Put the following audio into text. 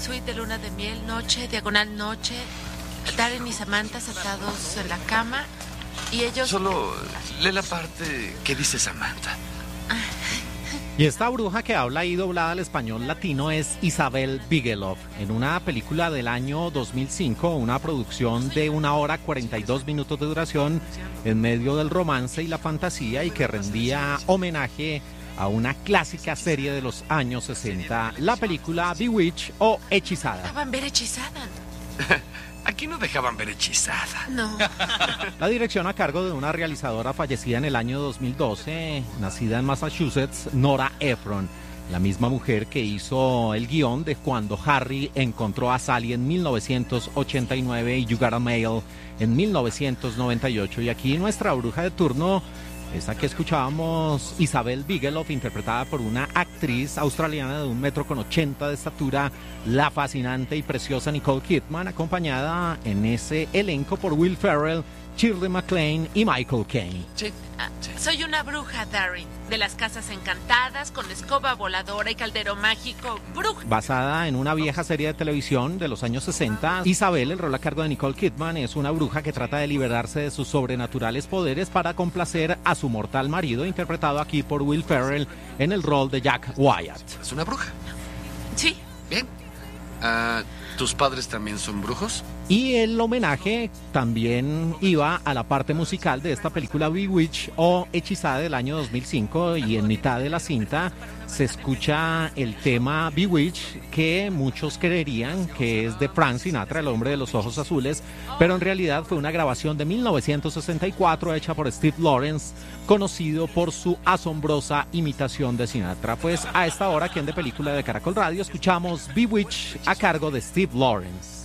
suite de luna de miel, noche, diagonal noche, Darren y Samantha sentados en la cama y ellos... Solo lee la parte que dice Samantha. Y esta bruja que habla y doblada al español latino es Isabel Bigelow, en una película del año 2005, una producción de 1 hora 42 minutos de duración en medio del romance y la fantasía y que rendía homenaje a una clásica serie de los años 60, la película Bewitched o Hechizada. Dejaban ver Hechizada. Aquí no dejaban ver Hechizada. No. La dirección a cargo de una realizadora fallecida en el año 2012, nacida en Massachusetts, Nora Ephron, la misma mujer que hizo el guión de Cuando Harry encontró a Sally en 1989 y You Got a Mail en 1998. Y aquí nuestra bruja de turno, esa que escuchábamos, Isabel Bigelow, interpretada por una actriz australiana de 1,80 m de estatura, la fascinante y preciosa Nicole Kidman, acompañada en ese elenco por Will Ferrell, Shirley MacLaine y Michael Caine. Sí. Soy una bruja, Darren, de las casas encantadas, con escoba voladora y caldero mágico. Bruja. Basada en una vieja serie de televisión de los años 60, Isabel, el rol a cargo de Nicole Kidman, es una bruja que trata de liberarse de sus sobrenaturales poderes para complacer a su mortal marido, interpretado aquí por Will Ferrell en el rol de Jack Wyatt. ¿Es una bruja? Sí. Bien. ¿Tus padres también son brujos? Y el homenaje también iba a la parte musical de esta película Bewitched o Hechizada del año 2005, y en mitad de la cinta se escucha el tema Bewitched, que muchos creerían que es de Frank Sinatra, el hombre de los ojos azules, pero en realidad fue una grabación de 1964 hecha por Steve Lawrence, conocido por su asombrosa imitación de Sinatra. Pues a esta hora, aquí en De Película de Caracol Radio, escuchamos Bewitched a cargo de Steve Lawrence.